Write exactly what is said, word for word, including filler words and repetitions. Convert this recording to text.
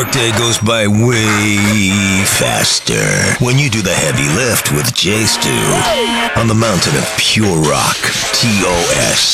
workday goes by way faster when you do the heavy lift with J Stu on the mountain of pure rock, T O S.